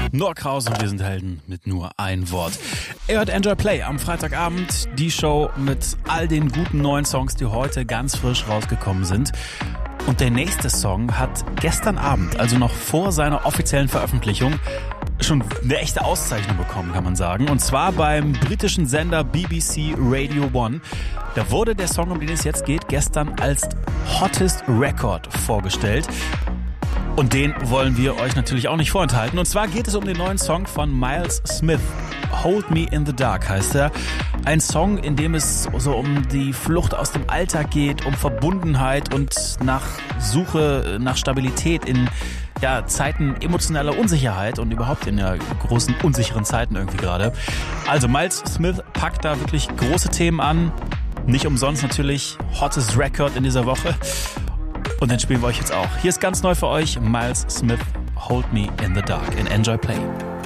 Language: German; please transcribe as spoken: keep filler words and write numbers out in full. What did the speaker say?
Noah Krause und wir sind Helden mit nur ein Wort. Ihr hört Enjoy Play am Freitagabend, die Show mit all den guten neuen Songs, die heute ganz frisch rausgekommen sind. Und der nächste Song hat gestern Abend, also noch vor seiner offiziellen Veröffentlichung, schon eine echte Auszeichnung bekommen, kann man sagen. Und zwar beim britischen Sender B B C Radio One. Da wurde der Song, um den es jetzt geht, gestern als Hottest Record vorgestellt. Und den wollen wir euch natürlich auch nicht vorenthalten. Und zwar geht es um den neuen Song von Miles Smith. Hold Me in the Dark heißt er. Ein Song, in dem es so um die Flucht aus dem Alltag geht, um Verbundenheit und nach Suche nach Stabilität in ja, Zeiten emotionaler Unsicherheit und überhaupt in ja, großen unsicheren Zeiten irgendwie gerade. Also Miles Smith packt da wirklich große Themen an. Nicht umsonst natürlich Hottest Record in dieser Woche. Und den spielen wir euch jetzt auch. Hier ist ganz neu für euch Miles Smith, Hold Me in the Dark in Enjoy Play.